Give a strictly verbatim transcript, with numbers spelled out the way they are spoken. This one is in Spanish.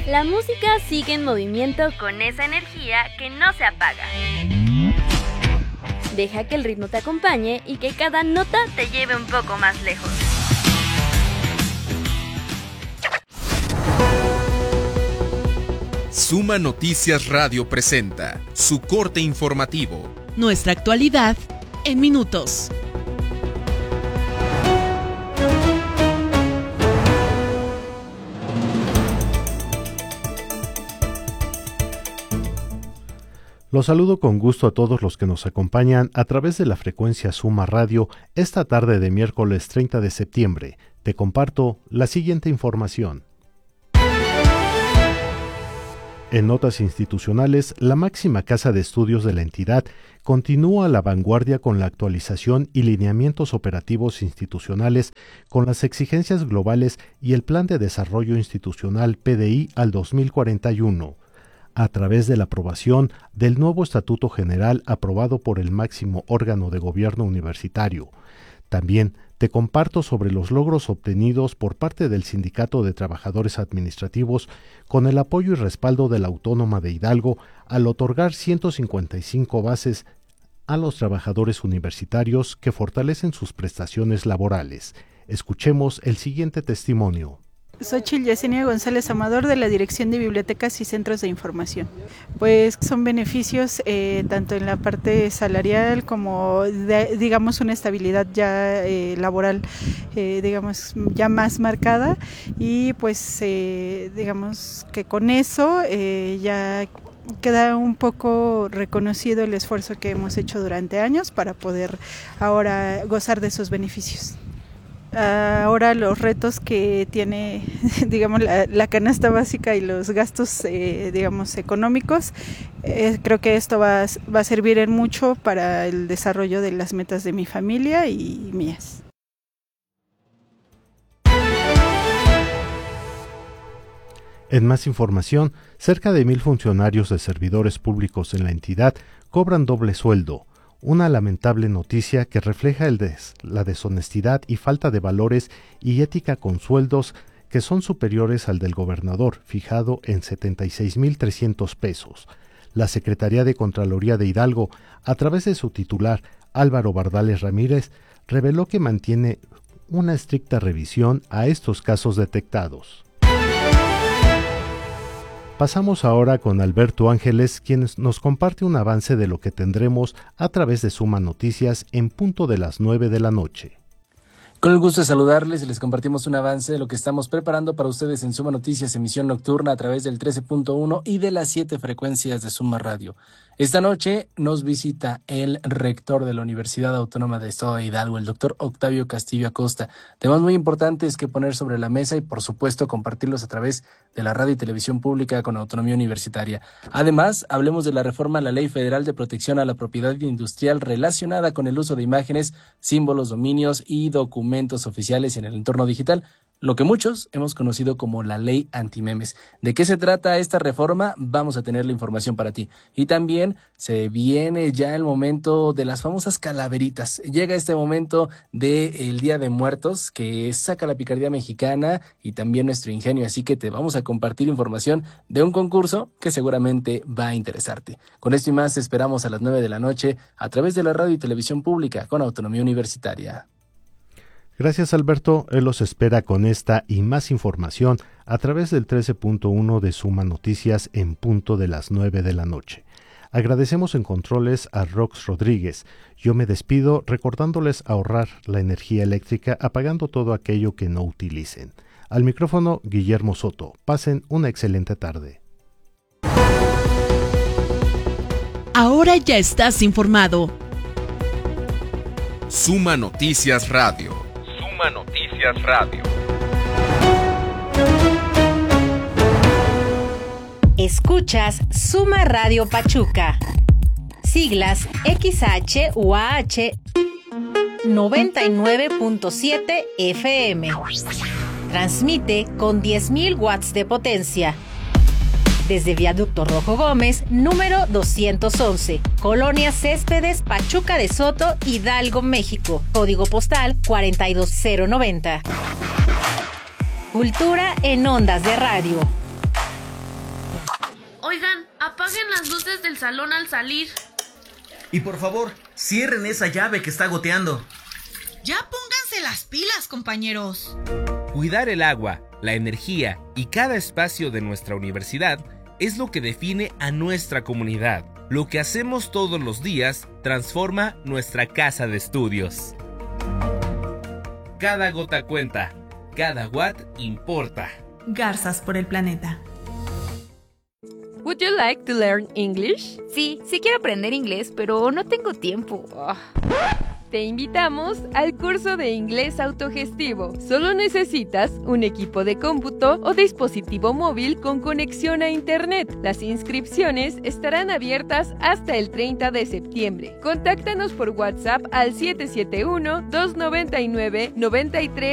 La música sigue en movimiento con esa energía que no se apaga. Deja que el ritmo te acompañe y que cada nota te lleve un poco más lejos. Suma Noticias Radio presenta su corte informativo. Nuestra actualidad en minutos. Los saludo con gusto a todos los que nos acompañan a través de la frecuencia Suma Radio esta tarde de miércoles treinta de septiembre. Te comparto la siguiente información. En notas institucionales, la máxima casa de estudios de la entidad continúa a la vanguardia con la actualización y lineamientos operativos institucionales con las exigencias globales y el Plan de Desarrollo Institucional P D I al dos mil cuarenta y uno. A través de la aprobación del nuevo Estatuto General aprobado por el máximo órgano de gobierno universitario. También te comparto sobre los logros obtenidos por parte del Sindicato de Trabajadores Administrativos con el apoyo y respaldo de la Autónoma de Hidalgo al otorgar ciento cincuenta y cinco bases a los trabajadores universitarios que fortalecen sus prestaciones laborales. Escuchemos el siguiente testimonio. Xochitl Yesenia González Amador, de la Dirección de Bibliotecas y Centros de Información. Pues son beneficios eh, tanto en la parte salarial como de, digamos una estabilidad ya eh, laboral eh, digamos ya más marcada, y pues eh, digamos que con eso eh, ya queda un poco reconocido el esfuerzo que hemos hecho durante años para poder ahora gozar de esos beneficios. Ahora los retos que tiene, digamos, la, la canasta básica y los gastos, eh, digamos, económicos, eh, creo que esto va, va a servir en mucho para el desarrollo de las metas de mi familia y mías. En más información, cerca de mil funcionarios de servidores públicos en la entidad cobran doble sueldo. Una lamentable noticia que refleja el des, la deshonestidad y falta de valores y ética con sueldos que son superiores al del gobernador, fijado en setenta y seis mil trescientos pesos. La Secretaría de Contraloría de Hidalgo, a través de su titular, Álvaro Bardales Ramírez, reveló que mantiene una estricta revisión a estos casos detectados. Pasamos ahora con Alberto Ángeles, quien nos comparte un avance de lo que tendremos a través de Suma Noticias en punto de las nueve de la noche. Con el gusto de saludarles y les compartimos un avance de lo que estamos preparando para ustedes en Suma Noticias, emisión nocturna a través del trece punto uno y de las siete frecuencias de Suma Radio. Esta noche nos visita el rector de la Universidad Autónoma del Estado de Hidalgo, el doctor Octavio Castillo Acosta. Temas muy importantes que poner sobre la mesa y, por supuesto, compartirlos a través de la radio y televisión pública con autonomía universitaria. Además, hablemos de la reforma a la Ley Federal de Protección a la Propiedad Industrial relacionada con el uso de imágenes, símbolos, dominios y documentos oficiales en el entorno digital, lo que muchos hemos conocido como la ley antimemes. ¿De qué se trata esta reforma? Vamos a tener la información para ti. Y también se viene ya el momento de las famosas calaveritas. Llega este momento del Día de Muertos que saca la picardía mexicana y también nuestro ingenio. Así que te vamos a compartir información de un concurso que seguramente va a interesarte. Con esto y más esperamos a las nueve de la noche a través de la radio y televisión pública con autonomía universitaria. Gracias, Alberto. Él los espera con esta y más información a través del trece punto uno de Suma Noticias en punto de las nueve de la noche. Agradecemos en controles a Rox Rodríguez. Yo me despido recordándoles ahorrar la energía eléctrica apagando todo aquello que no utilicen. Al micrófono, Guillermo Soto. Pasen una excelente tarde. Ahora ya estás informado. Suma Noticias Radio. Suma Noticias Radio. Escuchas Suma Radio Pachuca. Siglas X H U A H noventa y nueve punto siete F M. Transmite con diez mil watts de potencia. Desde Viaducto Rojo Gómez, número doscientos once, Colonia Céspedes, Pachuca de Soto, Hidalgo, México. Código postal cuarenta y dos cero noventa. Cultura en ondas de radio. Oigan, apaguen las luces del salón al salir. Y por favor, cierren esa llave que está goteando. Ya pónganse las pilas, compañeros. Cuidar el agua, la energía y cada espacio de nuestra universidad es lo que define a nuestra comunidad. Lo que hacemos todos los días transforma nuestra casa de estudios. Cada gota cuenta, cada watt importa. Garzas por el planeta. Would you like to learn English? Sí, sí quiero aprender inglés, pero no tengo tiempo. Oh. Te invitamos al curso de inglés autogestivo. Solo necesitas un equipo de cómputo o dispositivo móvil con conexión a internet. Las inscripciones estarán abiertas hasta el treinta de septiembre. Contáctanos por WhatsApp al siete siete uno, dos nueve nueve, nueve tres